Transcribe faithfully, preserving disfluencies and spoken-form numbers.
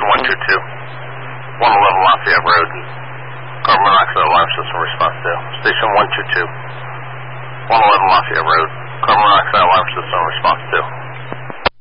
Station one two two, one eleven Lafayette Road. Carbon monoxide alarm system response to. Station one two two, one eleven Lafayette Road. Carbon monoxide alarm system response to.